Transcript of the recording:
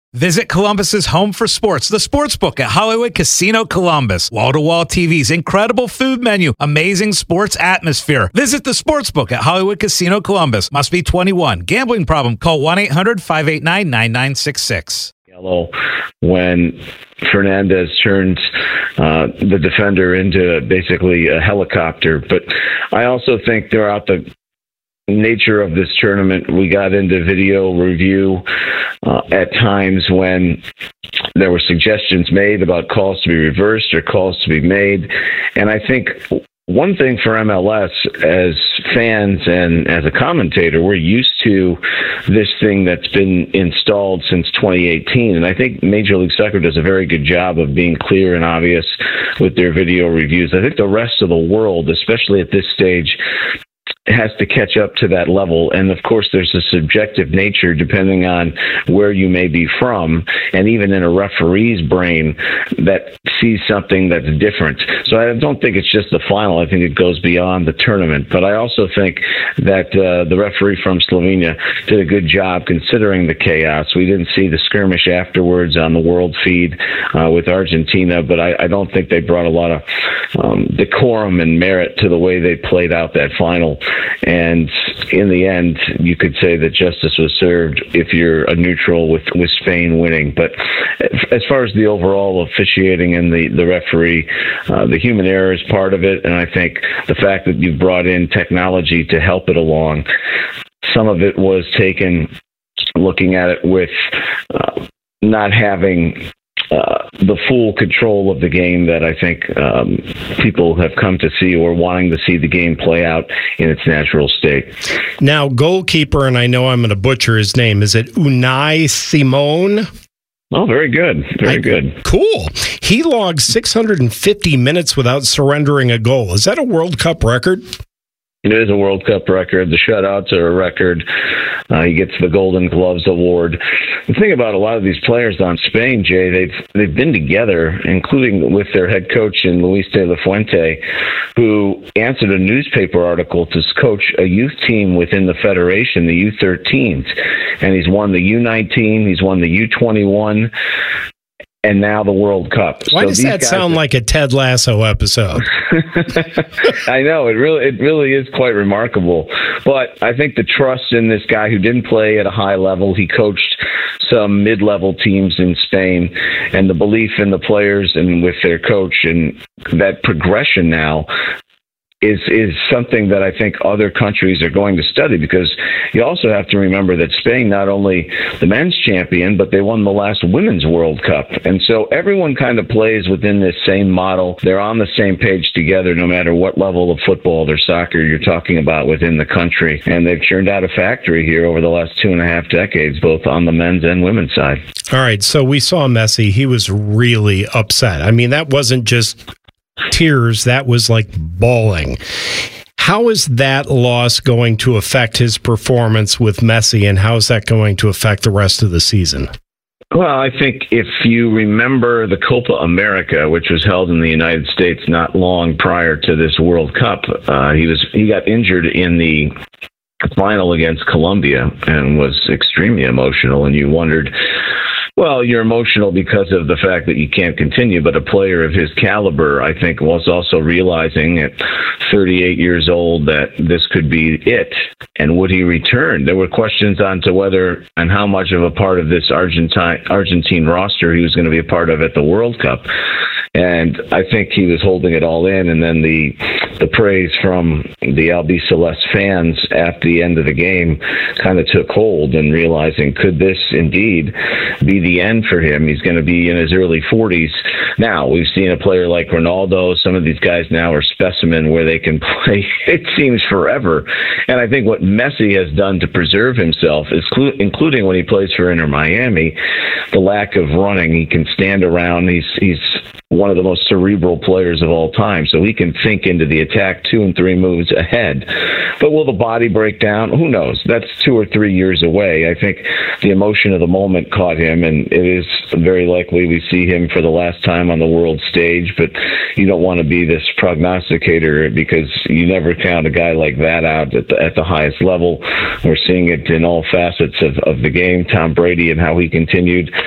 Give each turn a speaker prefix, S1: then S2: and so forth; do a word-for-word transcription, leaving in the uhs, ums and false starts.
S1: Visit Columbus's home for sports, the Sportsbook at Hollywood Casino Columbus. Wall-to-wall T Vs, incredible food menu, amazing sports atmosphere. Visit the Sportsbook at Hollywood Casino Columbus. Must be twenty-one. Gambling problem? Call one eight hundred five eight nine nine nine six six.
S2: Yellow when Fernandez turned uh, the defender into basically a helicopter. But I also think throughout the nature of this tournament, we got into video review uh, at times when there were suggestions made about calls to be reversed or calls to be made. And I think one thing for M L S, as fans and as a commentator, we're used to this thing that's been installed since twenty eighteen. And I think Major League Soccer does a very good job of being clear and obvious with their video reviews. I think the rest of the world, especially at this stage, has to catch up to that level. And of course, there's a subjective nature depending on where you may be from, and even in a referee's brain that sees something that's different. So I don't think it's just the final. I think it goes beyond the tournament. But I also think that uh, the referee from Slovenia did a good job considering the chaos. We didn't see the skirmish afterwards on the world feed uh, with Argentina, but I, I don't think they brought a lot of um, decorum and merit to the way they played out that final. And in the end, you could say that justice was served if you're a neutral with, with Spain winning. But as far as the overall officiating and the, the referee, uh, the human error is part of it. And I think the fact that you've brought in technology to help it along, some of it was taken looking at it with uh, not having Uh, the full control of the game that I think um, people have come to see, or wanting to see the game play out in its natural state.
S3: Now, goalkeeper, and I know I'm going to butcher his name, is it Unai Simon?
S2: Oh, very good. Very I, good.
S3: Cool. He logged six hundred fifty minutes without surrendering a goal. Is that a World Cup record?
S2: It is a World Cup record. The shutouts are a record. Uh, he gets the Golden Gloves award. The thing about a lot of these players on Spain, Jay, they've they've been together, including with their head coach in Luis de la Fuente, who answered a newspaper article to coach a youth team within the federation, the U thirteens, and he's won the U nineteen, he's won the U twenty-one. And now the World Cup.
S3: Why so does that sound are, like a Ted Lasso episode?
S2: I know, it really it really is quite remarkable. But I think the trust in this guy who didn't play at a high level, he coached some mid-level teams in Spain, and the belief in the players and with their coach, and that progression now is is something that I think other countries are going to study, because you also have to remember that Spain, not only the men's champion, but they won the last women's World Cup. And so everyone kind of plays within this same model. They're on the same page together, no matter what level of football or soccer you're talking about within the country. And they've churned out a factory here over the last two and a half decades, both on the men's and women's side.
S3: All right, so we saw Messi. He was really upset. I mean, that wasn't just tears, that was like bawling. How is that loss going to affect his performance with Messi, and how is that going to affect the rest of the season?
S2: Well, I think if you remember the Copa America, which was held in the United States not long prior to this World Cup, uh, he was he got injured in the final against Colombia and was extremely emotional, and you wondered, well, you're emotional because of the fact that you can't continue, but a player of his caliber, I think, was also realizing at thirty-eight years old that this could be it. And would he return? There were questions on to whether and how much of a part of this Argentine Argentine roster he was going to be a part of at the World Cup. And I think he was holding it all in, and then the the praise from the Albiceleste fans at the end of the game kind of took hold, and realizing, could this indeed be the end for him? He's going to be in his early forties. Now, we've seen a player like Ronaldo. Some of these guys now are specimen where they can play, it seems, forever. And I think what Messi has done to preserve himself, is clu- including when he plays for Inter Miami, the lack of running. He can stand around. He's he's one of the most cerebral players of all time, so he can think into the attack two and three moves ahead. But will the body break down? Who knows? That's two or three years away. I think the emotion of the moment caught him, and it is very likely we see him for the last time on the world stage, but you don't want to be this prognosticator, because you never count a guy like that out at the, at the highest level. We're seeing it in all facets of, of the game. Tom Brady and how he continued